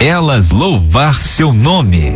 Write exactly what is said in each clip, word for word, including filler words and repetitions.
elas louvar seu nome.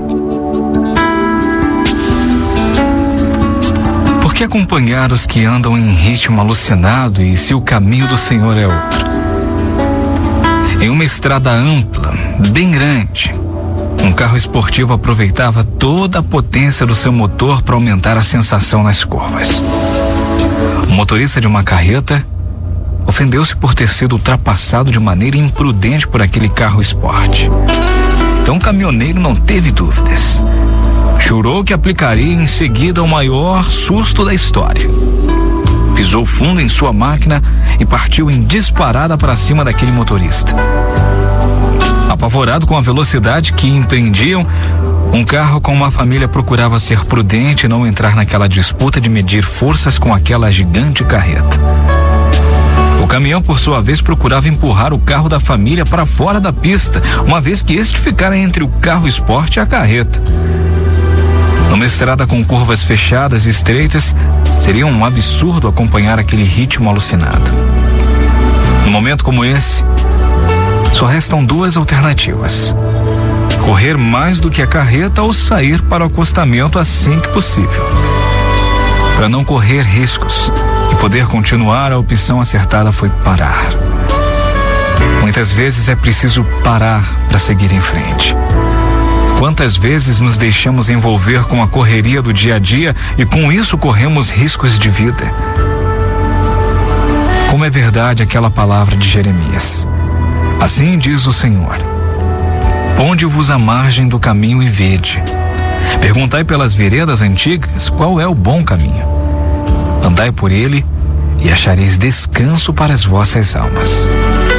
Por que acompanhar os que andam em ritmo alucinado e se o caminho do Senhor é outro? Em uma estrada ampla, bem grande, um carro esportivo aproveitava toda a potência do seu motor para aumentar a sensação nas curvas. O motorista de uma carreta ofendeu-se por ter sido ultrapassado de maneira imprudente por aquele carro esporte. Então o caminhoneiro não teve dúvidas. Jurou que aplicaria em seguida o maior susto da história. Pisou fundo em sua máquina e partiu em disparada para cima daquele motorista. Apavorado com a velocidade que empreendiam, um carro com uma família procurava ser prudente e não entrar naquela disputa de medir forças com aquela gigante carreta. O caminhão, por sua vez, procurava empurrar o carro da família para fora da pista, uma vez que este ficara entre o carro esporte e a carreta. Numa estrada com curvas fechadas e estreitas, seria um absurdo acompanhar aquele ritmo alucinado. Num momento como esse, só restam duas alternativas: correr mais do que a carreta ou sair para o acostamento assim que possível. Para não correr riscos e poder continuar, a opção acertada foi parar. Muitas vezes é preciso parar para seguir em frente. Quantas vezes nos deixamos envolver com a correria do dia a dia e com isso corremos riscos de vida? Como é verdade aquela palavra de Jeremias: assim diz o Senhor: ponde-vos à margem do caminho e vede. Perguntai pelas veredas antigas qual é o bom caminho. Andai por ele e achareis descanso para as vossas almas.